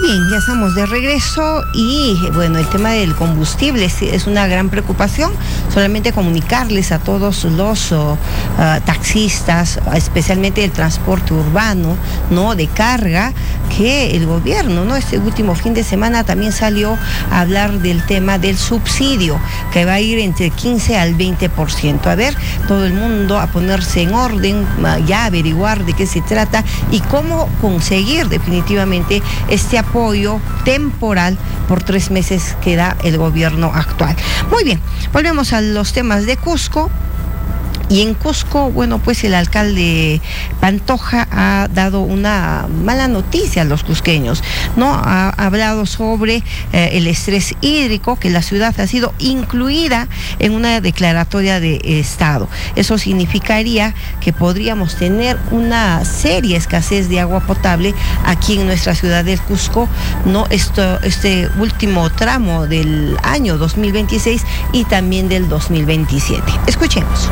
bien, ya estamos de regreso y bueno, el tema del combustible es una gran preocupación. Solamente comunicarles a todos los taxistas, especialmente del transporte urbano, ¿no?, de carga, que el gobierno, ¿no?, este último fin de semana también salió a hablar del tema del subsidio, que va a ir entre 15 al 20%. A ver, todo el mundo a ponerse en orden, ya averiguar de qué se trata y cómo conseguir definitivamente este apoyo temporal por 3 meses que da el gobierno actual. Muy bien, volvemos a los temas de Cusco. Y en Cusco, bueno, pues el alcalde Pantoja ha dado una mala noticia a los cusqueños, ¿no? Ha hablado sobre el estrés hídrico, que la ciudad ha sido incluida en una declaratoria de estado. Eso significaría que podríamos tener una seria escasez de agua potable aquí en nuestra ciudad del Cusco, ¿no? Este último tramo del año 2026 y también del 2027. Escuchemos.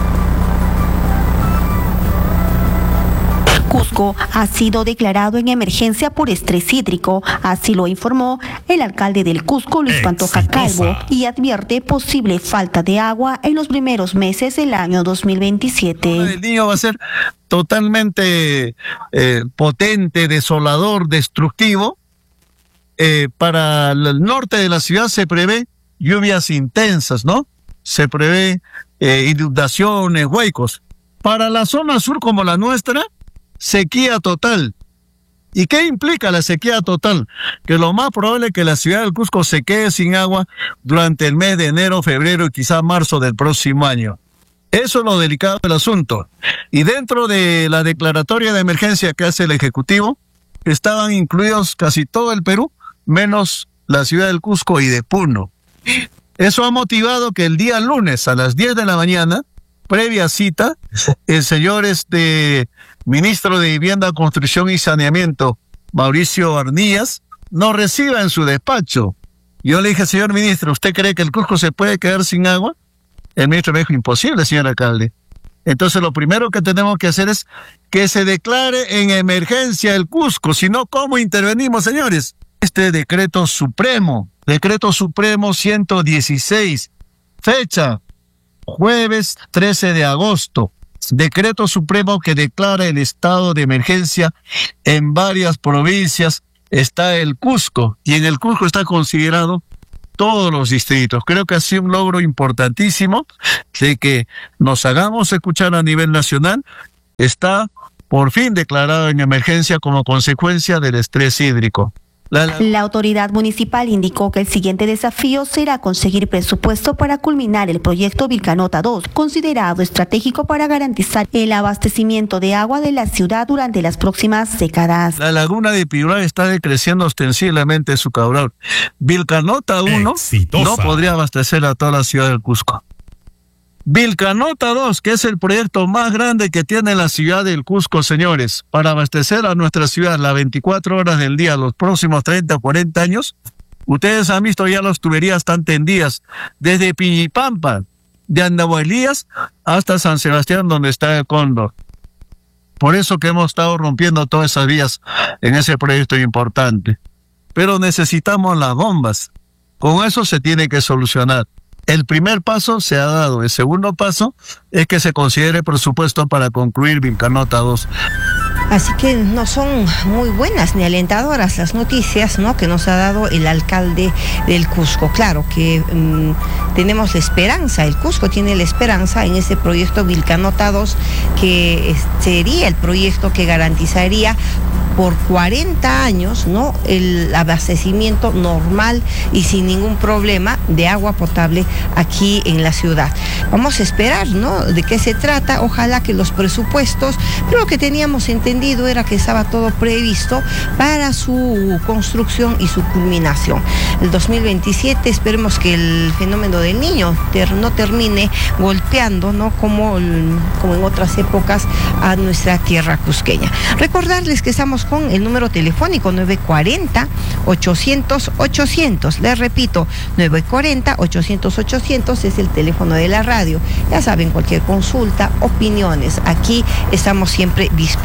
Cusco ha sido declarado en emergencia por estrés hídrico, así lo informó el alcalde del Cusco, Luis Pantoja Calvo, y advierte posible falta de agua en los primeros meses del año 2027. El niño va a ser totalmente potente, desolador, destructivo. Para el norte de la ciudad se prevé lluvias intensas, ¿no? Se prevé inundaciones, huecos. Para la zona sur como la nuestra, sequía total. ¿Y qué implica la sequía total? Que lo más probable es que la ciudad del Cusco se quede sin agua durante el mes de enero, febrero y quizá marzo del próximo año. Eso es lo delicado del asunto. Y dentro de la declaratoria de emergencia que hace el Ejecutivo, estaban incluidos casi todo el Perú, menos la ciudad del Cusco y de Puno. Eso ha motivado que el día lunes a las 10 de la mañana, previa cita, el señor ministro de Vivienda, Construcción y Saneamiento, Mauricio Arnillas, nos reciba en su despacho. Yo le dije, señor ministro, ¿usted cree que el Cusco se puede quedar sin agua? El ministro me dijo, imposible, señor alcalde. Entonces lo primero que tenemos que hacer es que se declare en emergencia el Cusco, si no, ¿cómo intervenimos, señores? Este decreto supremo 116, fecha jueves 13 de agosto, decreto supremo que declara el estado de emergencia en varias provincias. Está el Cusco, y en el Cusco está considerado todos los distritos. Creo que ha sido un logro importantísimo de que nos hagamos escuchar a nivel nacional. Está por fin declarado en emergencia como consecuencia del estrés hídrico. La autoridad municipal indicó que el siguiente desafío será conseguir presupuesto para culminar el proyecto Vilcanota 2, considerado estratégico para garantizar el abastecimiento de agua de la ciudad durante las próximas décadas. La laguna de Piura está decreciendo ostensiblemente su caudal. Vilcanota 1 no podría abastecer a toda la ciudad del Cusco. Vilcanota 2, que es el proyecto más grande que tiene la ciudad del Cusco, señores, para abastecer a nuestra ciudad las 24 horas del día, los próximos 30 o 40 años. Ustedes han visto ya las tuberías están tendidas desde Piñipampa, de Andahuaylías hasta San Sebastián, donde está el Cóndor. Por eso que hemos estado rompiendo todas esas vías en ese proyecto importante. Pero necesitamos las bombas. Con eso se tiene que solucionar. El primer paso se ha dado. El segundo paso es que se considere presupuesto para concluir Vilcanota 2. Así que no son muy buenas ni alentadoras las noticias, ¿no?, que nos ha dado el alcalde del Cusco. Claro que tenemos la esperanza, el Cusco tiene la esperanza en ese proyecto Vilcanota 2, que sería el proyecto que garantizaría por 40 años, ¿no?, el abastecimiento normal y sin ningún problema de agua potable aquí en la ciudad. Vamos a esperar, ¿no?, de qué se trata. Ojalá que los presupuestos, pero lo que teníamos entendido era que estaba todo previsto para su construcción y su culminación. El 2027 esperemos que el fenómeno del Niño no termine golpeando, ¿no?, como en otras épocas a nuestra tierra cusqueña. Recordarles que estamos con el número telefónico 940-800-800. Les repito, 940-800-800 es el teléfono de la radio. Ya saben, cualquier consulta, opiniones, aquí estamos siempre dispuestos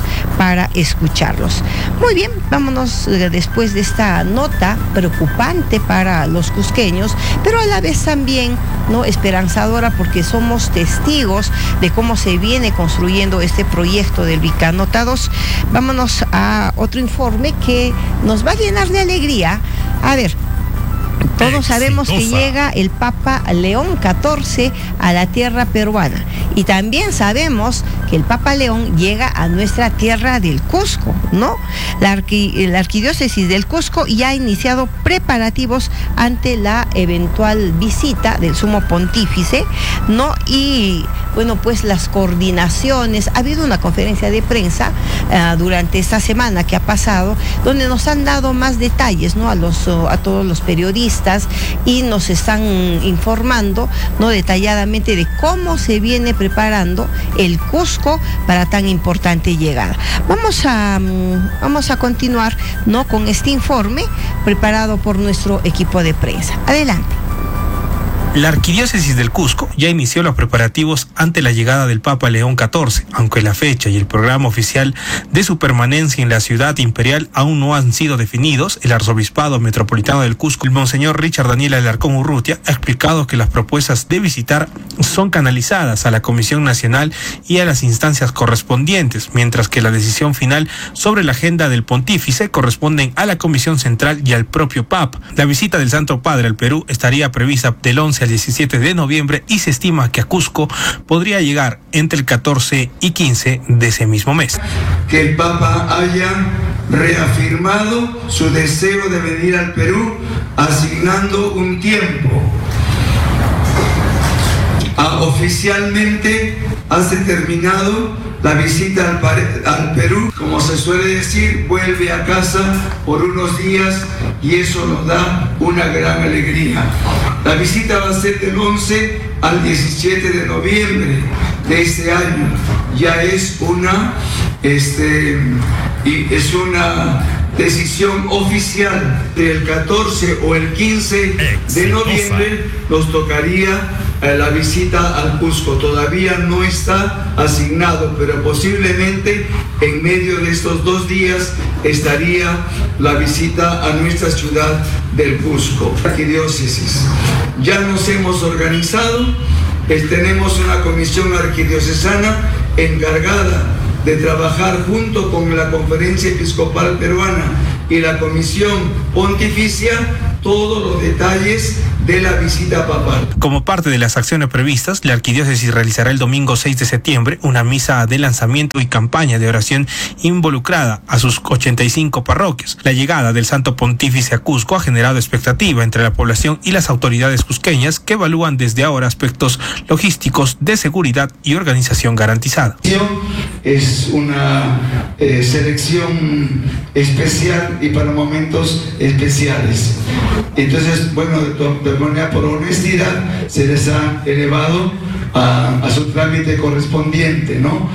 para escucharlos. Muy bien, vámonos después de esta nota preocupante para los cusqueños, pero a la vez también, ¿no?, esperanzadora, porque somos testigos de cómo se viene construyendo este proyecto del Vilcanota 2. Vámonos a otro informe que nos va a llenar de alegría. A ver, todos sabemos que llega el Papa León XIV a la tierra peruana, y también sabemos que el Papa León llega a nuestra tierra del Cusco, ¿no? La Arquidiócesis del Cusco ya ha iniciado preparativos ante la eventual visita del Sumo Pontífice, ¿no? Y bueno, pues las coordinaciones, ha habido una conferencia de prensa durante esta semana que ha pasado, donde nos han dado más detalles, ¿no?, a todos los periodistas, y nos están informando, ¿no?, detalladamente de cómo se viene preparando el Cusco para tan importante llegada. Vamos a continuar, ¿no?, con este informe preparado por nuestro equipo de prensa. Adelante. La Arquidiócesis del Cusco ya inició los preparativos ante la llegada del Papa León XIV, aunque la fecha y el programa oficial de su permanencia en la ciudad imperial aún no han sido definidos. El Arzobispado Metropolitano del Cusco, el Monseñor Richard Daniel Alarcón Urrutia, ha explicado que las propuestas de visitar son canalizadas a la Comisión Nacional y a las instancias correspondientes, mientras que la decisión final sobre la agenda del pontífice corresponden a la Comisión Central y al propio Papa. La visita del Santo Padre al Perú estaría prevista del 11 al 17 de noviembre y se estima que a Cusco podría llegar entre el 14 y 15 de ese mismo mes. Que el Papa haya reafirmado su deseo de venir al Perú, asignando un tiempo. Oficialmente hace terminado la visita al Perú. Como se suele decir, vuelve a casa por unos días, y eso nos da una gran alegría. La visita va a ser del 11 al 17 de noviembre de este año. Ya es una decisión oficial. Del 14 o el 15 de noviembre nos tocaría la visita al Cusco. Todavía no está asignado, pero posiblemente en medio de estos 2 días estaría la visita a nuestra ciudad del Cusco. Arquidiócesis, ya nos hemos organizado, tenemos una comisión arquidiocesana encargada de trabajar junto con la Conferencia Episcopal Peruana y la Comisión Pontificia todos los detalles de la visita papal. Como parte de las acciones previstas, la Arquidiócesis realizará el domingo 6 de septiembre una misa de lanzamiento y campaña de oración involucrada a sus 85 parroquias. La llegada del Santo Pontífice a Cusco ha generado expectativa entre la población y las autoridades cusqueñas, que evalúan desde ahora aspectos logísticos, de seguridad y organización garantizada. Es una selección especial y para momentos especiales. Entonces, bueno, de manera por honestidad se les ha elevado a su trámite correspondiente, ¿no?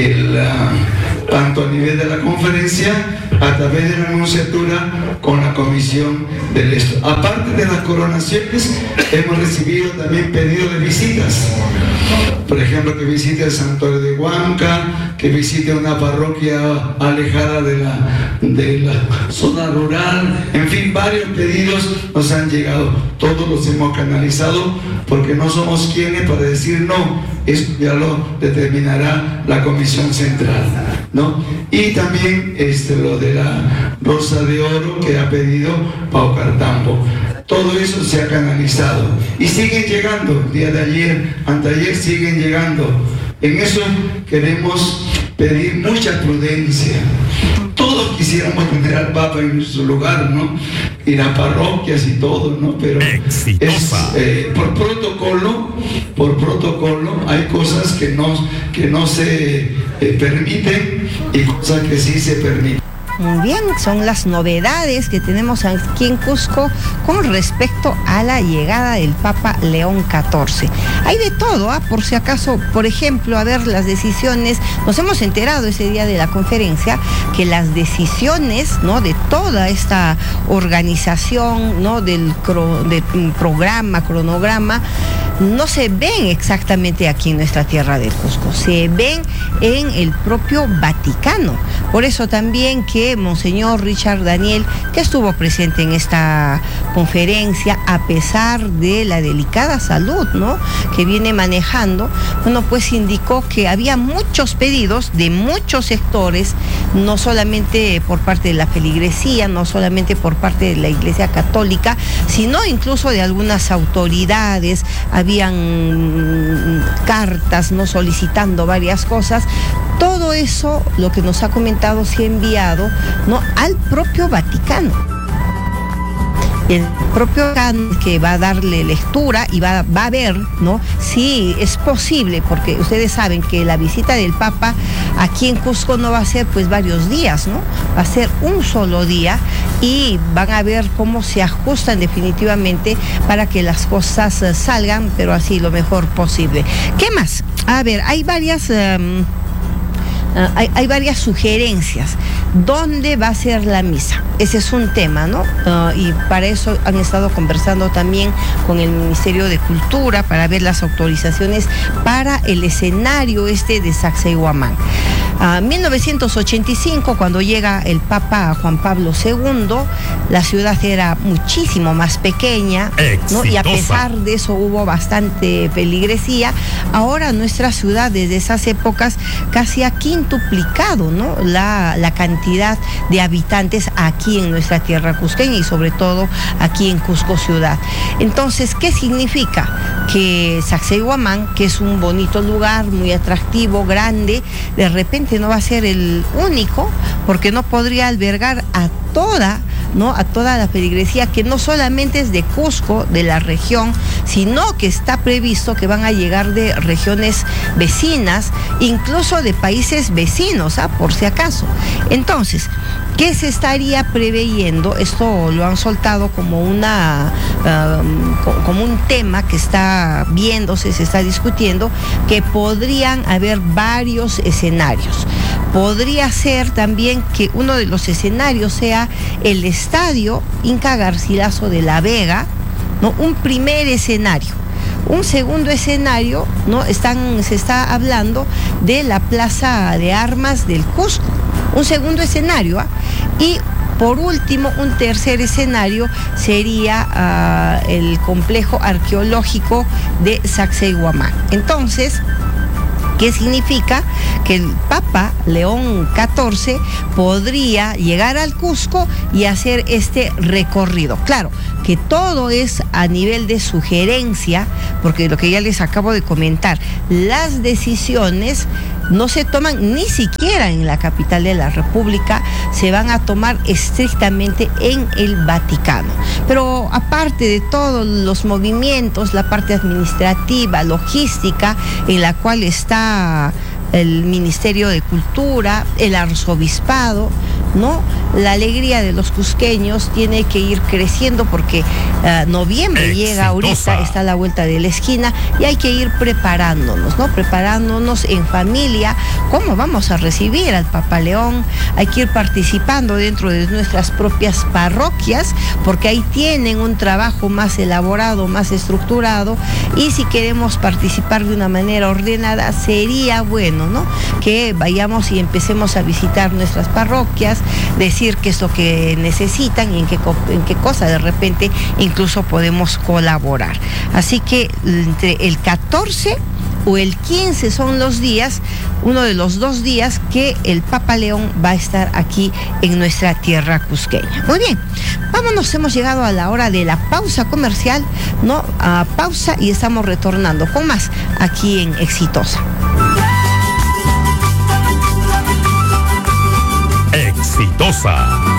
Tanto a nivel de la conferencia, a través de la anunciatura, con la comisión del esto. Aparte de las coronaciones, hemos recibido también pedidos de visitas. Por ejemplo, que visite el Santuario de Huanca, que visite una parroquia alejada de la zona rural. En fin, varios pedidos nos han llegado. Todos los hemos canalizado, porque no somos quienes para decir no. Eso ya lo determinará la Comisión Central, ¿no? Y también lo de la Rosa de Oro que ha pedido Pau Cartambo. Todo eso se ha canalizado y siguen llegando. El día de ayer, anteayer, siguen llegando. En eso queremos pedir mucha prudencia. Todos quisiéramos tener al Papa en nuestro lugar, ¿no? Y las parroquias y todo, ¿no? Pero por protocolo hay cosas que no se permiten y cosas que sí se permiten. Muy bien, son las novedades que tenemos aquí en Cusco con respecto a la llegada del Papa León XIV. Hay de todo, por si acaso, por ejemplo, a ver las decisiones. Nos hemos enterado ese día de la conferencia que las decisiones, ¿no?, de toda esta organización, ¿no?, del cronograma, no se ven exactamente aquí en nuestra tierra del Cusco, se ven en el propio Vaticano. Por eso también que Monseñor Richard Daniel, que estuvo presente en esta conferencia, a pesar de la delicada salud, ¿no?, que viene manejando, bueno, pues indicó que había muchos pedidos de muchos sectores, no solamente por parte de la feligresía, no solamente por parte de la Iglesia Católica, sino incluso de algunas autoridades. Habían cartas, ¿no?, solicitando varias cosas. Todo eso, lo que nos ha comentado, se ha enviado, ¿no?, al propio Vaticano. El propio Vaticano que va a darle lectura y va a ver, ¿no?, si es posible, porque ustedes saben que la visita del Papa aquí en Cusco no va a ser pues varios días, ¿no? Va a ser un solo día y van a ver cómo se ajustan definitivamente para que las cosas salgan, pero así lo mejor posible. ¿Qué más? A ver, hay varias sugerencias. ¿Dónde va a ser la misa? Ese es un tema, ¿no? Y para eso han estado conversando también con el Ministerio de Cultura para ver las autorizaciones para el escenario de Sacsayhuamán. 1985, cuando llega el Papa Juan Pablo II, la ciudad era muchísimo más pequeña, ¿no? Y a pesar de eso hubo bastante feligresía. Ahora nuestra ciudad desde esas épocas casi ha quintuplicado, ¿no?, la cantidad de habitantes aquí en nuestra tierra cusqueña y sobre todo aquí en Cusco ciudad. Entonces, ¿qué significa? Que Sacsayhuamán, que es un bonito lugar, muy atractivo, grande, de repente no va a ser el único, porque no podría albergar a toda la feligresía, que no solamente es de Cusco, de la región, sino que está previsto que van a llegar de regiones vecinas, incluso de países vecinos, por si acaso. Entonces, ¿qué se estaría preveyendo? Esto lo han soltado como un tema que está viéndose, se está discutiendo, que podrían haber varios escenarios. Podría ser también que uno de los escenarios sea el estadio Inca Garcilaso de la Vega, ¿no?, un primer escenario. Un segundo escenario, ¿no?, se está hablando de la Plaza de Armas del Cusco, un segundo escenario, y por último, un tercer escenario sería el complejo arqueológico de Sacsayhuamán. Entonces, ¿qué significa? Que el Papa León XIV podría llegar al Cusco y hacer este recorrido. Claro, que todo es a nivel de sugerencia, porque lo que ya les acabo de comentar, las decisiones no se toman ni siquiera en la capital de la República, se van a tomar estrictamente en el Vaticano. Pero aparte de todos los movimientos, la parte administrativa, logística, en la cual está el Ministerio de Cultura, el Arzobispado, ¿no? La alegría de los cusqueños tiene que ir creciendo porque noviembre llega ahorita, está a la vuelta de la esquina y hay que ir preparándonos, ¿no? Preparándonos en familia, cómo vamos a recibir al Papa León, hay que ir participando dentro de nuestras propias parroquias porque ahí tienen un trabajo más elaborado, más estructurado, y si queremos participar de una manera ordenada, sería bueno, ¿no?, que vayamos y empecemos a visitar nuestras parroquias, decir qué es lo que necesitan y en qué cosa de repente incluso podemos colaborar. Así que entre el 14 o el 15 son los días, uno de los 2 días que el Papa León va a estar aquí en nuestra tierra cusqueña. Muy bien, vámonos, hemos llegado a la hora de la pausa comercial, ¿no? A pausa y estamos retornando con más aquí en Exitosa. Exitosa.